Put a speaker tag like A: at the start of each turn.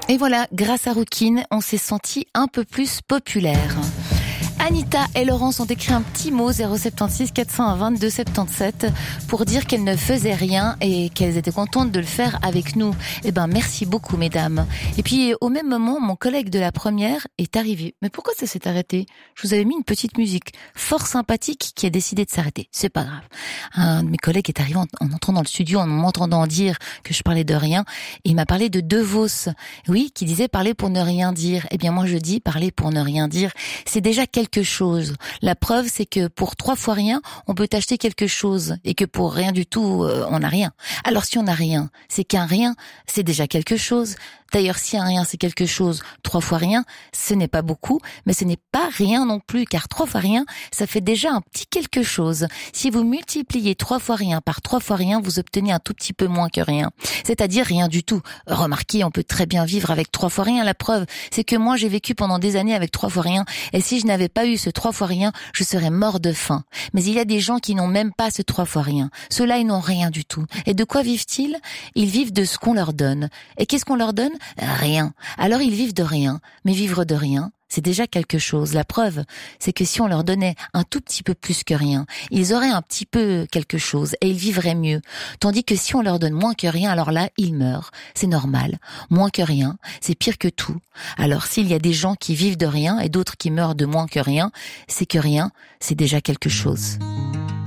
A: Et voilà, grâce à Rookin, on s'est senti un peu plus populaire. Anita et Laurence ont écrit un petit mot 076 420 277 pour dire qu'elles ne faisaient rien et qu'elles étaient contentes de le faire avec nous. Eh ben, merci beaucoup, mesdames. Et puis, au même moment, mon collègue de la première est arrivé. Mais pourquoi ça s'est arrêté? Je vous avais mis une petite musique fort sympathique qui a décidé de s'arrêter. C'est pas grave. Un de mes collègues est arrivé en entrant dans le studio, en m'entendant dire que je parlais de rien. Et il m'a parlé de De Vos. Oui, qui disait parler pour ne rien dire. Eh bien, moi, je dis parler pour ne rien dire. C'est déjà quelque chose. La preuve, c'est que pour 3 fois rien, on peut acheter quelque chose et que pour rien du tout, on n'a rien. Alors si on n'a rien, c'est qu'un rien, c'est déjà quelque chose. D'ailleurs, si un rien, c'est quelque chose, 3 fois rien, ce n'est pas beaucoup, mais ce n'est pas rien non plus, car 3 fois rien, ça fait déjà un petit quelque chose. Si vous multipliez 3 fois rien par 3 fois rien, vous obtenez un tout petit peu moins que rien. C'est-à-dire rien du tout. Remarquez, on peut très bien vivre avec 3 fois rien. La preuve, c'est que moi, j'ai vécu pendant des années avec 3 fois rien, et si je n'avais pas eu ce 3 fois rien, je serais mort de faim. Mais il y a des gens qui n'ont même pas ce 3 fois rien. Ceux-là, ils n'ont rien du tout. Et de quoi vivent-ils? Ils vivent de ce qu'on leur donne. Et qu'est-ce qu'on leur donne? Rien. Alors ils vivent de rien. Mais vivre de rien, c'est déjà quelque chose. La preuve, c'est que si on leur donnait un tout petit peu plus que rien, ils auraient un petit peu quelque chose et ils vivraient mieux. Tandis que si on leur donne moins que rien, alors là, ils meurent. C'est normal. Moins que rien, c'est pire que tout. Alors s'il y a des gens qui vivent de rien et d'autres qui meurent de moins que rien, c'est que rien, c'est déjà quelque chose.